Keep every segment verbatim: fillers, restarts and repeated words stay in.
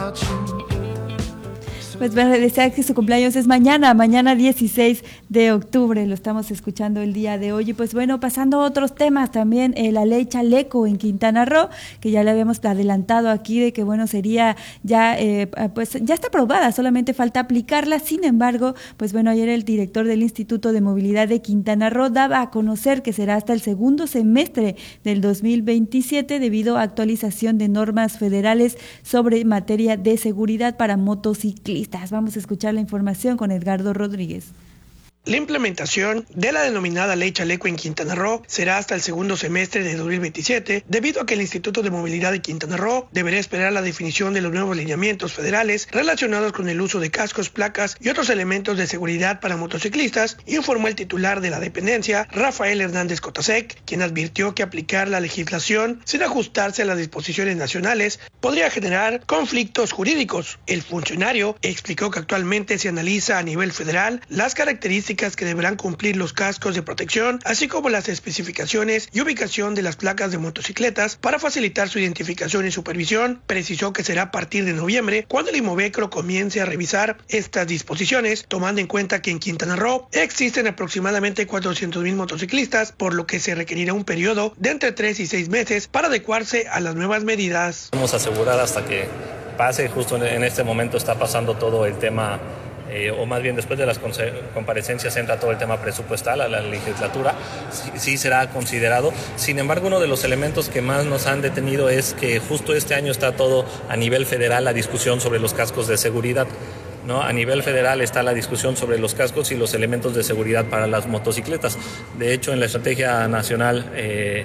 Pues bueno, le decía que su cumpleaños es mañana, mañana dieciséis de octubre, lo estamos escuchando el día de hoy. Y pues bueno, pasando a otros temas también, eh, la ley Chaleco en Quintana Roo, que ya le habíamos adelantado aquí de que bueno, sería ya, eh, pues ya está aprobada, solamente falta aplicarla. Sin embargo, pues bueno, ayer el director del Instituto de Movilidad de Quintana Roo daba a conocer que será hasta el segundo semestre del dos mil veintisiete debido a actualización de normas federales sobre materia de seguridad para motociclistas. Vamos a escuchar la información con Edgardo Rodríguez. La implementación de la denominada Ley Chaleco en Quintana Roo será hasta el segundo semestre de dos mil veintisiete, debido a que el Instituto de Movilidad de Quintana Roo deberá esperar la definición de los nuevos lineamientos federales relacionados con el uso de cascos, placas y otros elementos de seguridad para motociclistas, informó el titular de la dependencia, Rafael Hernández Cotasec, quien advirtió que aplicar la legislación sin ajustarse a las disposiciones nacionales podría generar conflictos jurídicos. El funcionario explicó que actualmente se analiza a nivel federal las características que deberán cumplir los cascos de protección, así como las especificaciones y ubicación de las placas de motocicletas para facilitar su identificación y supervisión. Precisó que será a partir de noviembre cuando el IMOVECRO comience a revisar estas disposiciones, tomando en cuenta que en Quintana Roo existen aproximadamente cuatrocientos mil motociclistas, por lo que se requerirá un periodo de entre tres y seis meses para adecuarse a las nuevas medidas. Vamos a asegurar hasta que pase, justo en este momento está pasando todo el tema. Eh, o más bien después de las comparecencias entra todo el tema presupuestal a la legislatura, sí, sí será considerado. Sin embargo, uno de los elementos que más nos han detenido es que justo este año está todo a nivel federal la discusión sobre los cascos de seguridad, ¿no? A nivel federal está la discusión sobre los cascos y los elementos de seguridad para las motocicletas. De hecho, en la Estrategia Nacional eh,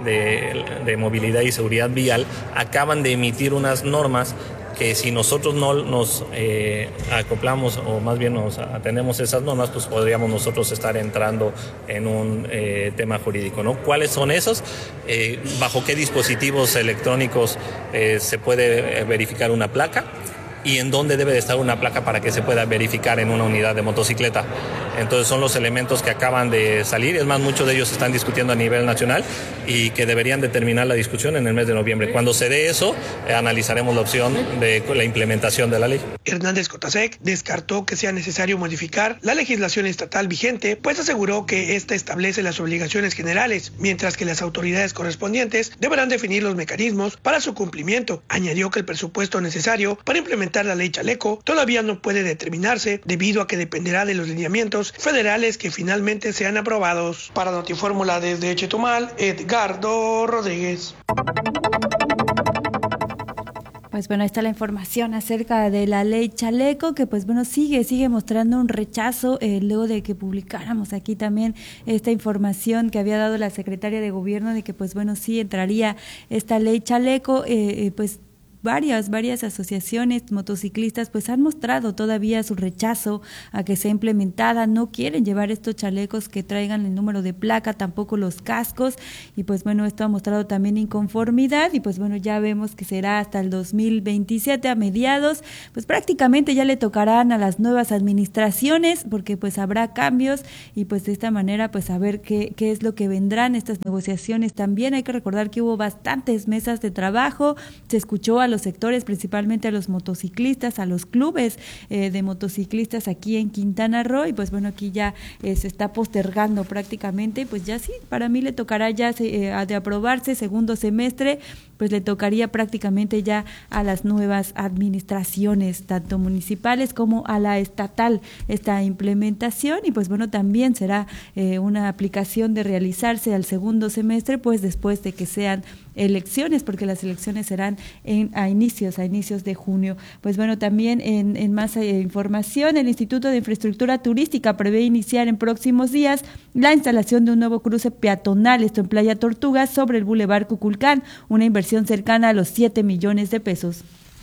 de, de Movilidad y Seguridad Vial acaban de emitir unas normas que si nosotros no nos eh, acoplamos o más bien nos atendemos a esas normas, pues podríamos nosotros estar entrando en un eh, tema jurídico, ¿no? ¿Cuáles son esos? Eh, ¿Bajo qué dispositivos electrónicos eh, se puede verificar una placa? ¿Y en dónde debe de estar una placa para que se pueda verificar en una unidad de motocicleta? Entonces son los elementos que acaban de salir, es más, muchos de ellos se están discutiendo a nivel nacional y que deberían de terminar la discusión en el mes de noviembre. Cuando se dé eso, eh, analizaremos la opción de la implementación de la ley. Hernández Cotasec descartó que sea necesario modificar la legislación estatal vigente, pues aseguró que esta establece las obligaciones generales, mientras que las autoridades correspondientes deberán definir los mecanismos para su cumplimiento. Añadió que el presupuesto necesario para implementar la ley Chaleco todavía no puede determinarse debido a que dependerá de los lineamientos federales que finalmente sean aprobados. Para Notifórmula desde Chetumal, Edgardo Rodríguez. Pues bueno, ahí está la información acerca de la ley Chaleco, que pues bueno, sigue, sigue mostrando un rechazo, eh, luego de que publicáramos aquí también esta información que había dado la secretaria de gobierno de que pues bueno, sí entraría esta ley Chaleco, eh, eh, pues Varias, varias asociaciones motociclistas pues han mostrado todavía su rechazo a que sea implementada, no quieren llevar estos chalecos que traigan el número de placa, tampoco los cascos, y pues bueno, esto ha mostrado también inconformidad, y pues bueno, ya vemos que será hasta el dos mil veintisiete a mediados, pues prácticamente ya le tocarán a las nuevas administraciones, porque pues habrá cambios, y pues de esta manera pues a ver qué, qué es lo que vendrán estas negociaciones. También hay que recordar que hubo bastantes mesas de trabajo, se escuchó a los sectores, principalmente a los motociclistas, a los clubes eh, de motociclistas aquí en Quintana Roo, y pues bueno, aquí ya eh, se está postergando prácticamente, pues ya sí, para mí le tocará ya eh, de aprobarse segundo semestre, pues le tocaría prácticamente ya a las nuevas administraciones, tanto municipales como a la estatal, esta implementación, y pues bueno, también será eh, una aplicación de realizarse al segundo semestre, pues después de que sean elecciones, porque las elecciones serán en, a inicios, a inicios de junio. Pues bueno, también en, en más eh, información, el Instituto de Infraestructura Turística prevé iniciar en próximos días la instalación de un nuevo cruce peatonal, esto en Playa Tortugas, sobre el Boulevard Cuculcán, una inversión cercana a los siete millones de pesos.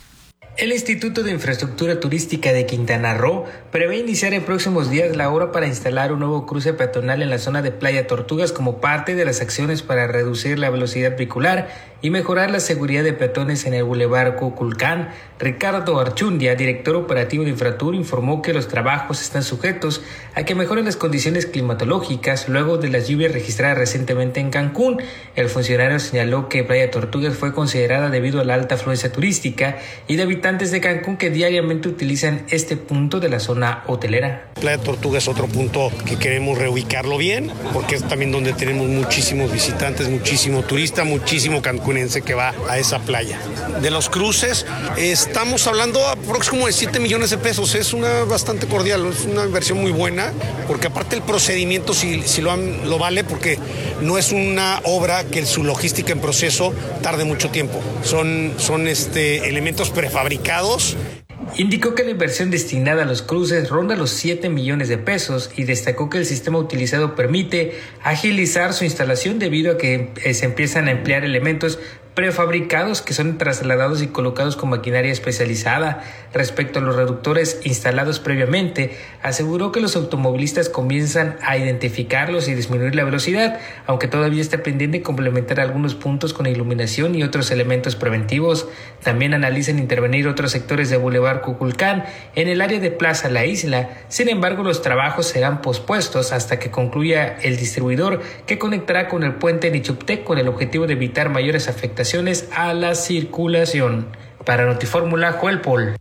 El Instituto de Infraestructura Turística de Quintana Roo prevé iniciar en próximos días la obra para instalar un nuevo cruce peatonal en la zona de Playa Tortugas como parte de las acciones para reducir la velocidad vehicular y mejorar la seguridad de peatones en el Boulevard Cuculcán. Ricardo Archundia, director operativo de Infratur, informó que los trabajos están sujetos a que mejoren las condiciones climatológicas luego de las lluvias registradas recientemente en Cancún. El funcionario señaló que Playa Tortugas fue considerada debido a la alta afluencia turística y de habitantes habitantes de Cancún que diariamente utilizan este punto de la zona hotelera. Playa Tortuga es otro punto que queremos reubicarlo bien, porque es también donde tenemos muchísimos visitantes, muchísimo turista, muchísimo cancunense que va a esa playa. De los cruces, estamos hablando aproximadamente de siete millones de pesos, es una bastante cordial, es una inversión muy buena, porque aparte el procedimiento sí, sí lo, han, lo vale, porque no es una obra que su logística en proceso tarde mucho tiempo, son, son este, elementos prefabricados. Indicó que la inversión destinada a los cruces ronda los siete millones de pesos y destacó que el sistema utilizado permite agilizar su instalación debido a que se empiezan a emplear elementos prefabricados que son trasladados y colocados con maquinaria especializada. Respecto a los reductores instalados previamente, aseguró que los automovilistas comienzan a identificarlos y disminuir la velocidad, aunque todavía está pendiente complementar algunos puntos con iluminación y otros elementos preventivos. También analizan intervenir otros sectores de Boulevard Cuculcán en el área de Plaza La Isla. Sin embargo, los trabajos serán pospuestos hasta que concluya el distribuidor que conectará con el puente Nichuptec con el objetivo de evitar mayores afectaciones a la circulación. Para Notifórmula, Joel Paul.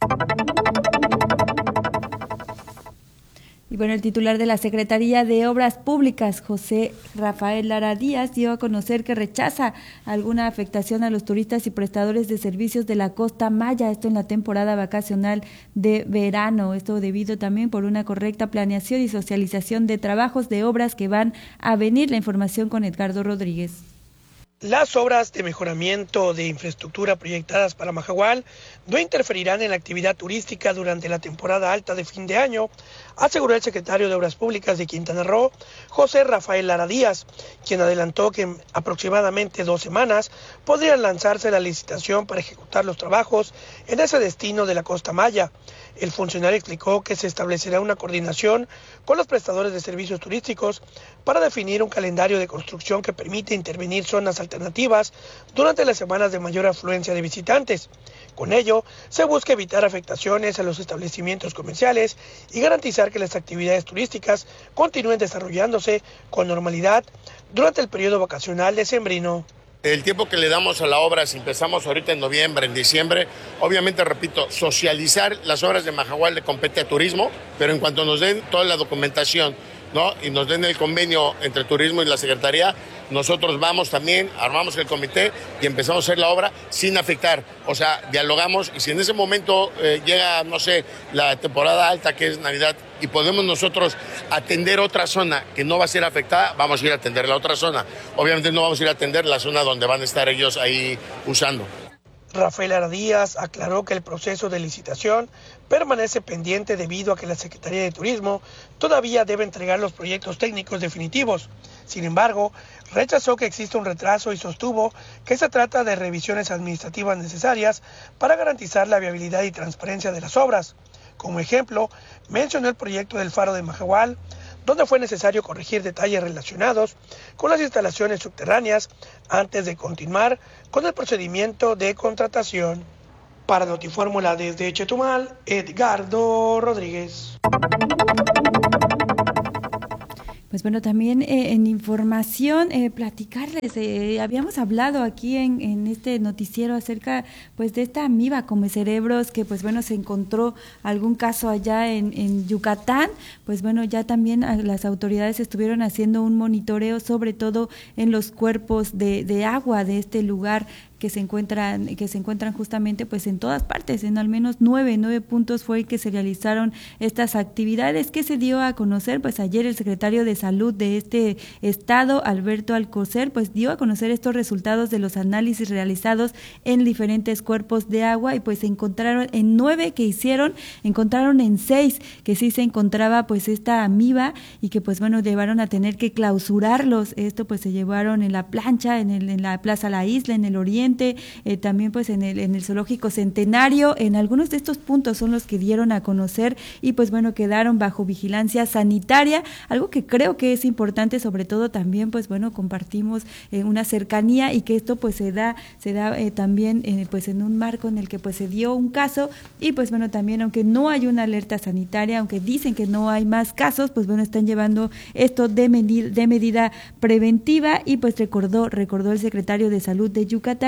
Y bueno, el titular de la Secretaría de Obras Públicas, José Rafael Lara Díaz, dio a conocer que rechaza alguna afectación a los turistas y prestadores de servicios de la Costa Maya, esto en la temporada vacacional de verano, esto debido también por una correcta planeación y socialización de trabajos de obras que van a venir. La información con Edgardo Rodríguez. Las obras de mejoramiento de infraestructura proyectadas para Mahahual no interferirán en la actividad turística durante la temporada alta de fin de año, aseguró el secretario de Obras Públicas de Quintana Roo, José Rafael Lara Díaz, quien adelantó que en aproximadamente dos semanas podrían lanzarse la licitación para ejecutar los trabajos en ese destino de la Costa Maya. El funcionario explicó que se establecerá una coordinación con los prestadores de servicios turísticos para definir un calendario de construcción que permite intervenir zonas alternativas durante las semanas de mayor afluencia de visitantes. Con ello, se busca evitar afectaciones a los establecimientos comerciales y garantizar que las actividades turísticas continúen desarrollándose con normalidad durante el periodo vacacional decembrino. El tiempo que le damos a la obra, si empezamos ahorita en noviembre, en diciembre, obviamente, repito, socializar las obras de Mahahual le compete a turismo, pero en cuanto nos den toda la documentación, ¿no?, y nos den el convenio entre turismo y la Secretaría, nosotros vamos también, armamos el comité y empezamos a hacer la obra sin afectar. O sea, dialogamos y si en ese momento eh, llega, no sé, la temporada alta que es Navidad y podemos nosotros atender otra zona que no va a ser afectada, vamos a ir a atender la otra zona. Obviamente no vamos a ir a atender la zona donde van a estar ellos ahí usando. Rafael Lara Díaz aclaró que el proceso de licitación permanece pendiente debido a que la Secretaría de Turismo todavía debe entregar los proyectos técnicos definitivos. Sin embargo, rechazó que existe un retraso y sostuvo que se trata de revisiones administrativas necesarias para garantizar la viabilidad y transparencia de las obras. Como ejemplo, mencionó el proyecto del Faro de Mahahual, donde fue necesario corregir detalles relacionados con las instalaciones subterráneas antes de continuar con el procedimiento de contratación. Para Notifórmula desde Chetumal, Edgardo Rodríguez. Pues bueno, también eh, en información, eh, platicarles, eh, habíamos hablado aquí en, en este noticiero acerca pues de esta amiba come cerebros que pues bueno se encontró algún caso allá en, en Yucatán. Pues bueno, ya también las autoridades estuvieron haciendo un monitoreo, sobre todo en los cuerpos de, de agua de este lugar que se encuentran que se encuentran justamente pues en todas partes, en al menos nueve nueve puntos fue el que se realizaron estas actividades que se dio a conocer. Pues ayer el secretario de Salud de este estado, Alberto Alcocer, pues dio a conocer estos resultados de los análisis realizados en diferentes cuerpos de agua y pues se encontraron en nueve que hicieron, encontraron en seis que sí se encontraba pues esta amiba y que pues bueno llevaron a tener que clausurarlos. Esto pues se llevaron en la plancha, en el en la Plaza La Isla, en el Oriente, Eh, también pues en el en el Zoológico Centenario. En algunos de estos puntos son los que dieron a conocer y pues bueno quedaron bajo vigilancia sanitaria, algo que creo que es importante, sobre todo también pues bueno compartimos eh, una cercanía y que esto pues se da se da eh, también eh, pues en un marco en el que pues se dio un caso y pues bueno también aunque no hay una alerta sanitaria, aunque dicen que no hay más casos, pues bueno están llevando esto de medida, de medida preventiva y pues recordó recordó el secretario de Salud de Yucatán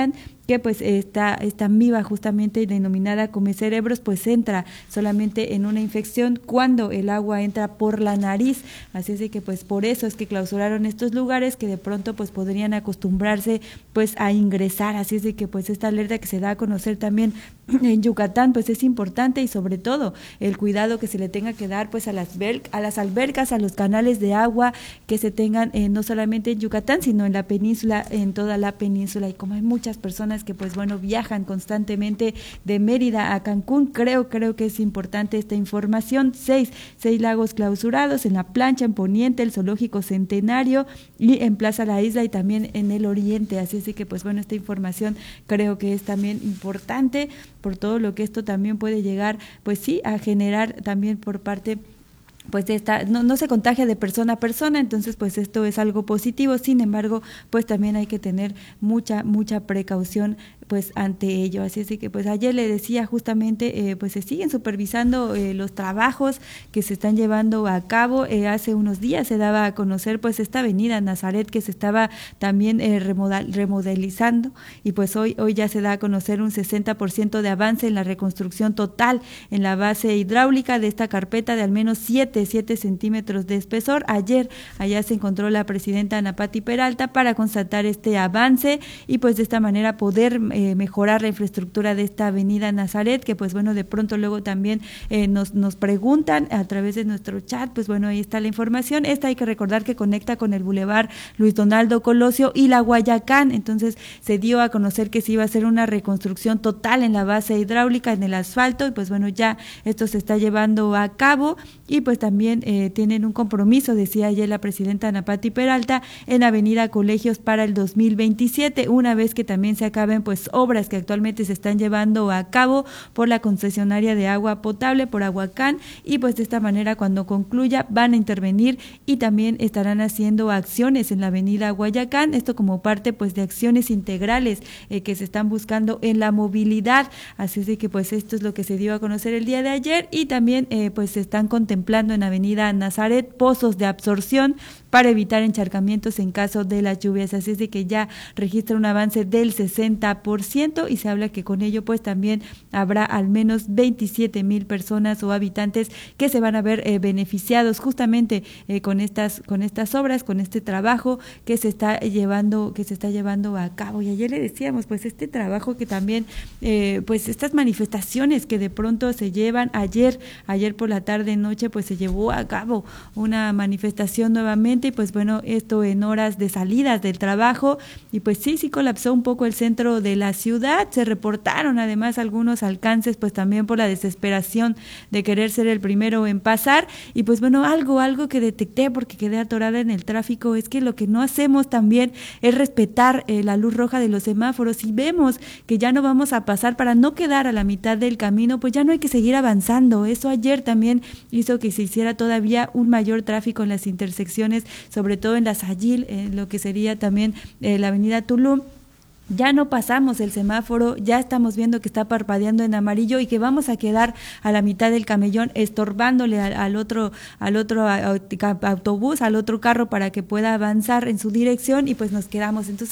que pues esta, esta amiba justamente denominada come cerebros pues entra solamente en una infección cuando el agua entra por la nariz, así es de que pues por eso es que clausuraron estos lugares que de pronto pues podrían acostumbrarse pues a ingresar, así es de que pues esta alerta que se da a conocer también en Yucatán pues es importante, y sobre todo el cuidado que se le tenga que dar pues a las, a las albercas, a los canales de agua que se tengan eh, no solamente en Yucatán sino en la península, en toda la península, y como hay muchas personas que pues bueno viajan constantemente de Mérida a Cancún, creo creo que es importante esta información. Seis, seis lagos clausurados en la plancha, en Poniente, el Zoológico Centenario y en Plaza La Isla y también en el Oriente, así es que pues bueno esta información creo que es también importante por todo lo que esto también puede llegar pues sí a generar también por parte pues de esta, no, no se contagia de persona a persona, entonces pues esto es algo positivo, sin embargo pues también hay que tener mucha, mucha precaución pues ante ello, así es que pues ayer le decía justamente eh, pues se siguen supervisando eh, los trabajos que se están llevando a cabo, eh, hace unos días se daba a conocer pues esta avenida Nazaret que se estaba también eh, remodel, remodelizando, y pues hoy, hoy ya se da a conocer un sesenta por ciento de avance en la reconstrucción total en la base hidráulica de esta carpeta de al menos siete centímetros de espesor. Ayer allá se encontró la presidenta Ana Pati Peralta para constatar este avance y pues de esta manera poder eh, mejorar la infraestructura de esta avenida Nazaret, que pues bueno de pronto luego también eh, nos, nos preguntan a través de nuestro chat, pues bueno ahí está la información. Esta hay que recordar que conecta con el Boulevard Luis Donaldo Colosio y la Guayacán, entonces se dio a conocer que se iba a hacer una reconstrucción total en la base hidráulica, en el asfalto, y pues bueno ya esto se está llevando a cabo, y pues también eh, tienen un compromiso, decía ayer la presidenta Ana Pati Peralta, en Avenida Colegios para el dos mil veintisiete, una vez que también se acaben pues obras que actualmente se están llevando a cabo por la concesionaria de agua potable, por Aguacán, y pues de esta manera cuando concluya van a intervenir y también estarán haciendo acciones en la Avenida Guayacán, esto como parte pues de acciones integrales eh, que se están buscando en la movilidad, así es de que pues esto es lo que se dio a conocer el día de ayer, y también eh, pues se están contemplando en Avenida Nazaret pozos de absorción para evitar encharcamientos en caso de las lluvias, así es de que ya registra un avance del sesenta por ciento y se habla que con ello pues también habrá al menos veintisiete mil personas o habitantes que se van a ver eh, beneficiados justamente eh, con estas con estas obras, con este trabajo que se está llevando que se está llevando a cabo. Y ayer le decíamos pues este trabajo que también eh, pues estas manifestaciones que de pronto se llevan, ayer ayer por la tarde noche pues se llevó a cabo una manifestación nuevamente, y pues bueno, esto en horas de salidas del trabajo, y pues sí, sí colapsó un poco el centro de la ciudad, se reportaron además algunos alcances pues también por la desesperación de querer ser el primero en pasar, y pues bueno, algo, algo que detecté porque quedé atorada en el tráfico es que lo que no hacemos también es respetar eh, la luz roja de los semáforos, y vemos que ya no vamos a pasar para no quedar a la mitad del camino, pues ya no hay que seguir avanzando. Eso ayer también hizo que se hiciera todavía un mayor tráfico en las intersecciones, sobre todo en la Sayil, en lo que sería también eh, la avenida Tulum. Ya no pasamos el semáforo, ya estamos viendo que está parpadeando en amarillo y que vamos a quedar a la mitad del camellón estorbándole al, al otro al otro autobús, al otro carro para que pueda avanzar en su dirección, y pues nos quedamos. Entonces